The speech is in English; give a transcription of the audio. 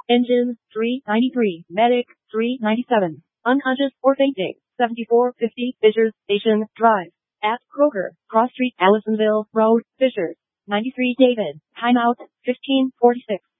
Engine, 393. Medic, 397. Unconscious or fainting, 7450 Fishers Station Drive. At Kroger, Cross Street, Allisonville Road, Fishers. 93 David. Timeout, 1546.